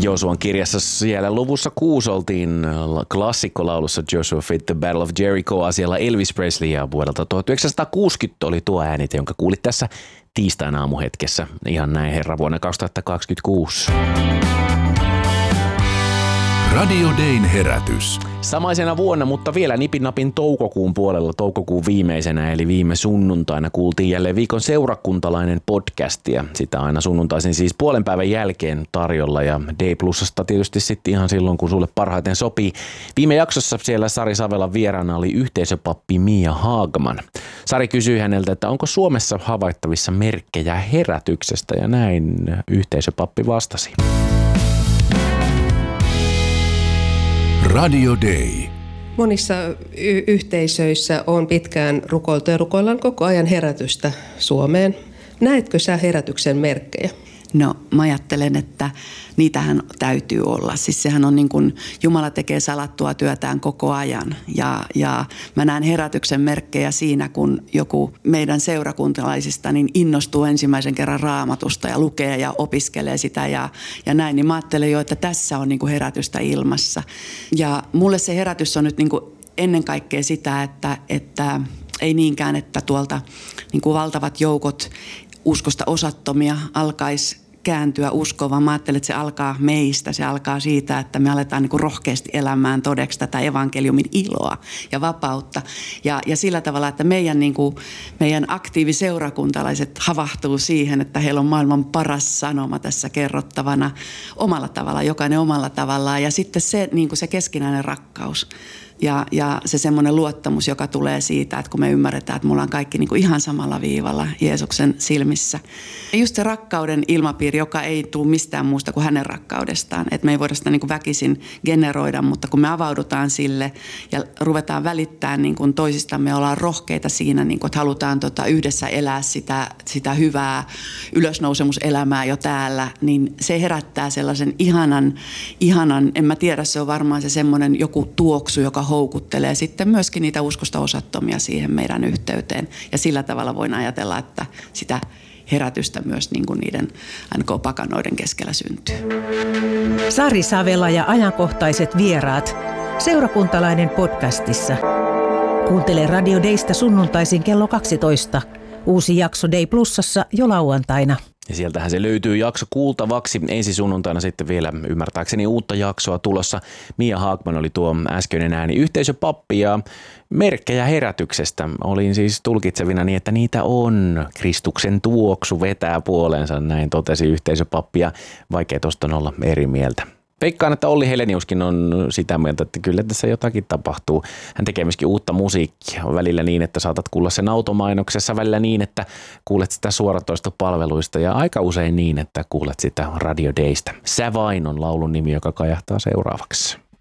Josuan kirjassa siellä luvussa 6 oltiin klassikkolaulussa Joshua Fit The Battle of Jericho asialla Elvis Presleyä vuodelta 1960 oli tuo äänite, jonka kuulit tässä tiistaina aamuhetkessä. Ihan näin herra vuonna 2026. Radio Dayn herätys. Samaisena vuonna, mutta vielä nipin toukokuun puolella, toukokuun viimeisenä eli viime sunnuntaina kuultiin jälleen viikon seurakuntalainen podcastia. Sitä aina sunnuntaisin siis puolen päivän jälkeen tarjolla ja D+:sta tietysti sitten ihan silloin, kun sulle parhaiten sopii. Viime jaksossa siellä Sari Savelan vieraana oli yhteisöpappi Mia Haagman. Sari kysyi häneltä, että onko Suomessa havaittavissa merkkejä herätyksestä ja näin yhteisöpappi vastasi. Radio Day. Monissa yhteisöissä on pitkään rukoiltu ja rukoillaan koko ajan herätystä Suomeen. Näetkö sä herätyksen merkkejä? No mä ajattelen, että niitähän täytyy olla. Siis sehän on niin kuin Jumala tekee salattua työtään koko ajan. Ja mä näen herätyksen merkkejä siinä, kun joku meidän seurakuntalaisista niin innostuu ensimmäisen kerran Raamatusta ja lukee ja opiskelee sitä ja näin. Niin mä ajattelen jo, että tässä on niin kuin herätystä ilmassa. Ja mulle se herätys on nyt niin kuin ennen kaikkea sitä, että ei niinkään, että tuolta niin kuin valtavat joukot uskosta osattomia alkaisi kääntyä uskoon, vaan mä ajattelen, että se alkaa meistä. Se alkaa siitä, että me aletaan niin kuin rohkeasti elämään todeksi tätä evankeliumin iloa ja vapautta. Ja sillä tavalla, että meidän aktiiviseurakuntalaiset havahtuu siihen, että heillä on maailman paras sanoma tässä kerrottavana omalla tavallaan, jokainen omalla tavallaan. Ja sitten se, niin kuin se keskinäinen rakkaus. Ja se semmoinen luottamus, joka tulee siitä, että kun me ymmärretään, että me ollaan kaikki niin kuin ihan samalla viivalla Jeesuksen silmissä. Ja just se rakkauden ilmapiiri, joka ei tule mistään muusta kuin hänen rakkaudestaan. Että me ei voida sitä niin kuin väkisin generoida, mutta kun me avaudutaan sille ja ruvetaan välittämään niin kuin toisistamme ja ollaan rohkeita siinä, niin kuin, että halutaan yhdessä elää sitä hyvää ylösnousemuselämää jo täällä, niin se herättää sellaisen ihanan, en mä tiedä, se on varmaan se semmoinen joku tuoksu, joka houkuttelee sitten myöskin niitä uskosta osattomia siihen meidän yhteyteen. Ja sillä tavalla voin ajatella, että sitä herätystä myös niin kuin niiden NK-pakanoiden keskellä syntyy. Sari Savela ja ajankohtaiset vieraat. Seurakuntalainen podcastissa. Kuuntele Radio Daysta sunnuntaisin kello 12. Uusi jakso Day Plusassa jo lauantaina. Ja sieltähän se löytyy jakso kuultavaksi. Ensi sunnuntaina sitten vielä ymmärtääkseni uutta jaksoa tulossa. Mia Haagman oli tuo äskeinen ääni yhteisöpappi ja merkkejä herätyksestä. Olin siis tulkitsevina niin, että niitä on. Kristuksen tuoksu vetää puoleensa, näin totesi yhteisöpappi ja vaikea tuosta olla eri mieltä. Veikkaan, että Olli Heleniuskin on sitä mieltä, että kyllä tässä jotakin tapahtuu. Hän tekee myöskin uutta musiikkia. Välillä niin, että saatat kuulla sen automainoksessa, välillä niin, että kuulet sitä suoratoistopalveluista ja aika usein niin, että kuulet sitä Radio Daysta. Sä vain on laulun nimi, joka kajahtaa seuraavaksi.